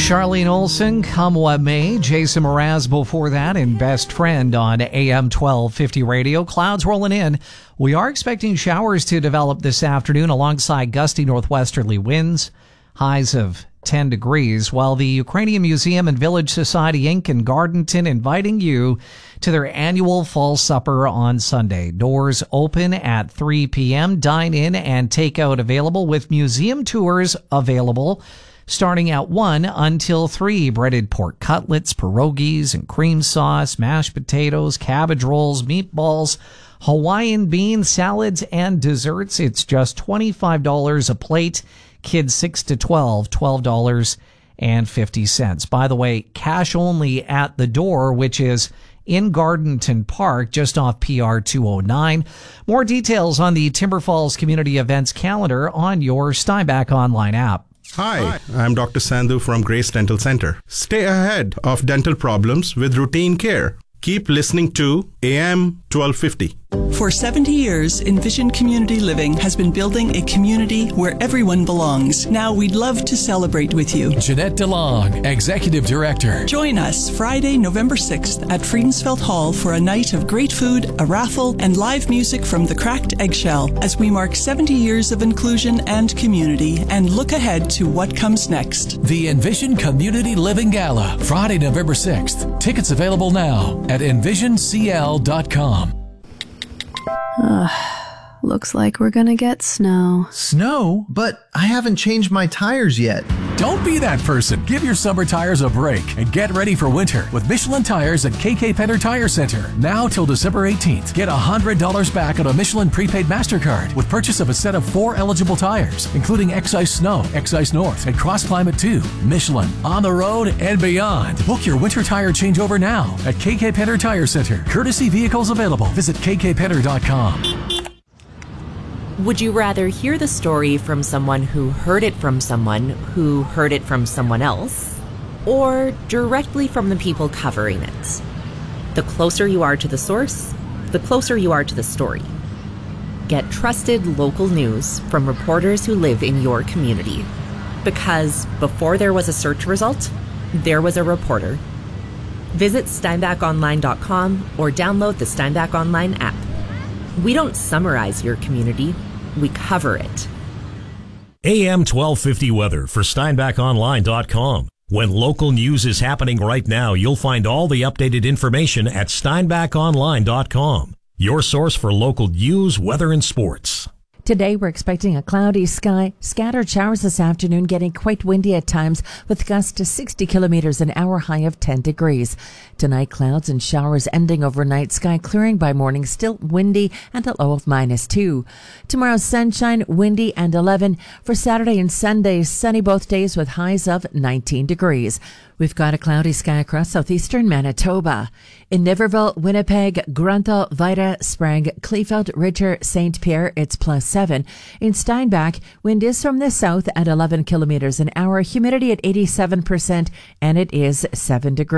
Charlene Olson, Come What May. Jason Mraz before that in Best Friend on AM 1250 radio. Clouds rolling in. We are expecting showers to develop this afternoon alongside gusty northwesterly winds. Highs of 10 degrees, while the Ukrainian Museum and Village Society Inc. in Gardenton inviting you to their annual fall supper on Sunday. Doors open at 3 p.m. Dine in and takeout available with museum tours available starting at 1 until 3. Breaded pork cutlets, pierogies and cream sauce, mashed potatoes, cabbage rolls, meatballs, Hawaiian bean salads, and desserts. It's just $25 a plate. Kids 6 to 12, $12.50. By the way, cash only at the door, which is in Gardenton Park, just off PR 209. More details on the Timber Falls Community Events calendar on your Steinbach Online app. Hi, I'm Dr. Sandhu from Grace Dental Center. Stay ahead of dental problems with routine care. Keep listening to AM 1250. For 70 years, Envision Community Living has been building a community where everyone belongs. Now we'd love to celebrate with you. Jeanette DeLong, Executive Director. Join us Friday, November 6th at Friedensfeld Hall for a night of great food, a raffle, and live music from the Cracked Eggshell as we mark 70 years of inclusion and community and look ahead to what comes next. The Envision Community Living Gala, Friday, November 6th. Tickets available now at envisioncl.com. Looks like we're gonna get snow. Snow? But I haven't changed my tires yet. Don't be that person. Give your summer tires a break and get ready for winter with Michelin tires at KK Penner Tire Center. Now till December 18th, get $100 back on a Michelin prepaid MasterCard with purchase of a set of 4 eligible tires, including X-Ice Snow, X-Ice North, and Cross Climate 2. Michelin, on the road and beyond. Book your winter tire changeover now at KK Penner Tire Center. Courtesy vehicles available. Visit kkpenner.com. Would you rather hear the story from someone who heard it from someone who heard it from someone else, or directly from the people covering it? The closer you are to the source, the closer you are to the story. Get trusted local news from reporters who live in your community. Because before there was a search result, there was a reporter. Visit steinbachonline.com or download the Steinbach Online app. We don't summarize your community, we cover it. AM 1250 weather for steinbachonline.com. When local news is happening right now, you'll find all the updated information at steinbachonline.com. Your source for local news, weather, and sports. Today, we're expecting a cloudy sky, scattered showers this afternoon, getting quite windy at times with gusts to 60 kilometers an hour, high of 10 degrees. Tonight, clouds and showers ending overnight, sky clearing by morning, still windy and a low of -2. Tomorrow, sunshine, windy and 11. For Saturday and Sunday, sunny both days with highs of 19 degrees. We've got a cloudy sky across southeastern Manitoba. In Niverville, Winnipeg, Grunthal, Vida, Sprague, Kleefeld, Richer, St. Pierre, it's +7. In Steinbach, wind is from the south at 11 kilometers an hour, humidity at 87%, and it is 7 degrees.